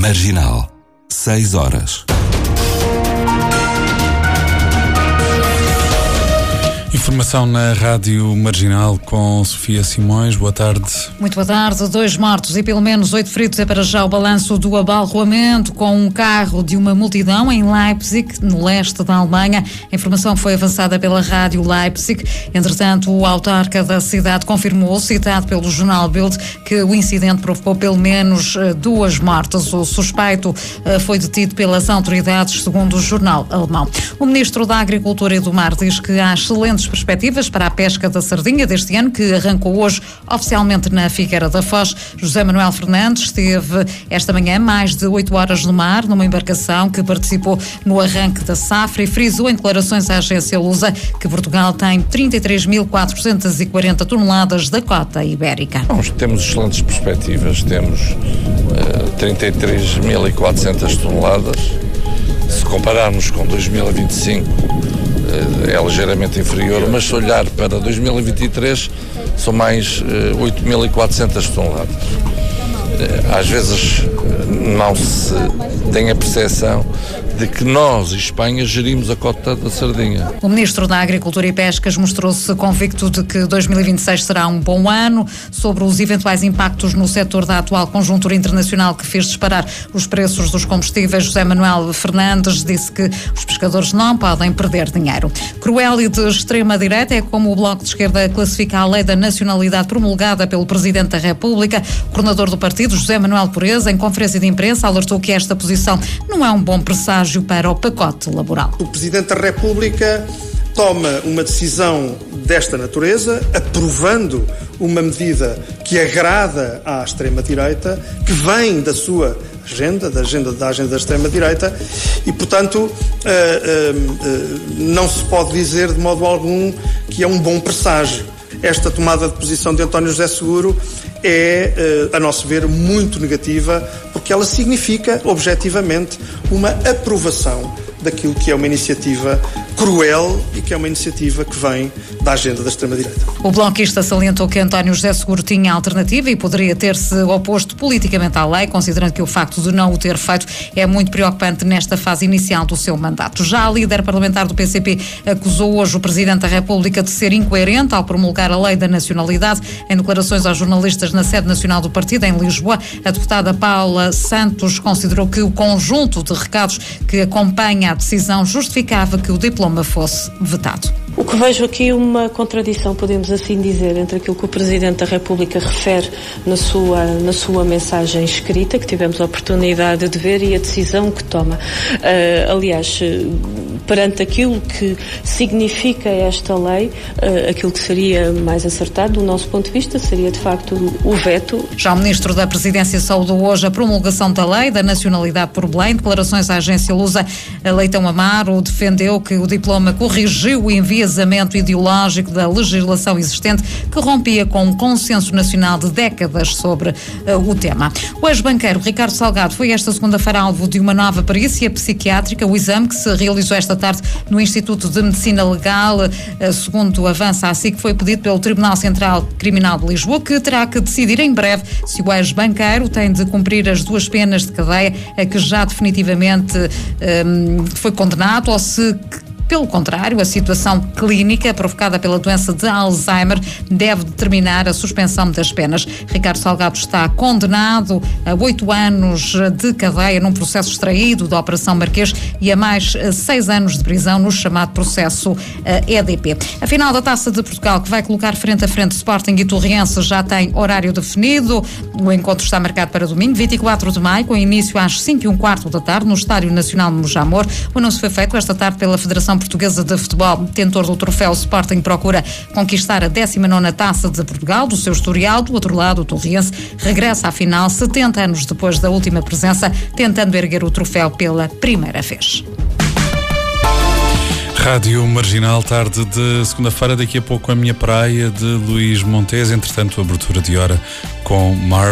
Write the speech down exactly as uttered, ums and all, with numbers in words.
Marginal, seis horas. Informação na Rádio Marginal com Sofia Simões. Boa tarde. Muito boa tarde. Dois mortos e pelo menos oito feridos é para já o balanço do abalroamento com um carro de uma multidão em Leipzig, no leste da Alemanha. A informação foi avançada pela Rádio Leipzig. Entretanto, o autarca da cidade confirmou, citado pelo jornal Bild, que o incidente provocou pelo menos duas mortes. O suspeito foi detido pelas autoridades, segundo o jornal alemão. O ministro da Agricultura e do Mar diz que há excelentes perspectivas para a pesca da sardinha deste ano, que arrancou hoje oficialmente na Figueira da Foz. José Manuel Fernandes esteve esta manhã mais de oito horas no mar, numa embarcação que participou no arranque da safra, e frisou em declarações à agência Lusa que Portugal tem trinta e três mil quatrocentas e quarenta toneladas da cota ibérica. Nós temos excelentes perspectivas, temos uh, trinta e três mil e quatrocentas toneladas. Se compararmos com dois mil e vinte e cinco, é ligeiramente inferior, mas se olhar para dois mil e vinte e três, são mais uh, oito mil e quatrocentas toneladas. Uh, às vezes não se tem a percepção de que nós, Espanha, gerimos a cota da sardinha. O ministro da Agricultura e Pescas mostrou-se convicto de que dois mil e vinte e seis será um bom ano. Sobre os eventuais impactos no setor da atual conjuntura internacional que fez disparar os preços dos combustíveis, José Manuel Fernandes disse que os pescadores não podem perder dinheiro. Cruel e de extrema-direita é como o Bloco de Esquerda classifica a lei da nacionalidade promulgada pelo Presidente da República. O coordenador do partido, José Manuel Pureza, em conferência de imprensa, alertou que esta posição não é um bom presságio para o pacote laboral. O Presidente da República toma uma decisão desta natureza, aprovando uma medida que agrada à extrema-direita, que vem da sua agenda, da agenda da, agenda da extrema-direita, e, portanto, uh, uh, uh, não se pode dizer de modo algum que é um bom presságio. Esta tomada de posição de António José Seguro é, a nosso ver, muito negativa, porque ela significa, objetivamente, uma aprovação daquilo que é uma iniciativa cruel e que é uma iniciativa que vem da agenda da extrema-direita. O bloquista salientou que António José Seguro tinha alternativa e poderia ter-se oposto politicamente à lei, considerando que o facto de não o ter feito é muito preocupante nesta fase inicial do seu mandato. Já a líder parlamentar do P C P acusou hoje o Presidente da República de ser incoerente ao promulgar a lei da nacionalidade. Em declarações aos jornalistas na sede nacional do partido, em Lisboa, a deputada Paula Santos considerou que o conjunto de recados que acompanha a decisão justificava que o diploma fosse vetado. O que vejo aqui é uma contradição, podemos assim dizer, entre aquilo que o Presidente da República refere na sua, na sua mensagem escrita, que tivemos a oportunidade de ver, e a decisão que toma. Uh, aliás, perante aquilo que significa esta lei, uh, aquilo que seria mais acertado, do nosso ponto de vista, seria de facto o veto. Já o Ministro da Presidência saudou hoje a promulgação da lei da nacionalidade por Belém. Declarações à agência Lusa, Leitão Amaro defendeu que o diploma corrigiu o enviesamento ideológico da legislação existente, que rompia com um consenso nacional de décadas sobre uh, o tema. O ex-banqueiro Ricardo Salgado foi esta segunda-feira alvo de uma nova perícia psiquiátrica. O exame, que se realizou esta tarde no Instituto de Medicina Legal, uh, segundo avança a SIC, foi pedido pelo Tribunal Central Criminal de Lisboa, que terá que decidir em breve se o ex-banqueiro tem de cumprir as duas penas de cadeia a que já definitivamente um, foi condenado, ou se, pelo contrário, a situação clínica provocada pela doença de Alzheimer deve determinar a suspensão das penas. Ricardo Salgado está condenado a oito anos de cadeia num processo extraído da Operação Marquês e a mais seis anos de prisão no chamado processo E D P. A final da Taça de Portugal, que vai colocar frente a frente Sporting e Torriense, já tem horário definido. O encontro está marcado para domingo, vinte e quatro de maio, com início às cinco e um quarto da tarde, no Estádio Nacional de Mojamor. O anúncio foi feito esta tarde pela Federação Portuguesa de Futebol. Detentor do troféu, Sporting procura conquistar a décima nona Taça de Portugal do seu historial. Do outro lado, o Torriense regressa à final setenta anos depois da última presença, tentando erguer o troféu pela primeira vez. Rádio Marginal, tarde de segunda-feira, daqui a pouco a minha praia de Luís Montes, entretanto abertura de hora com Mar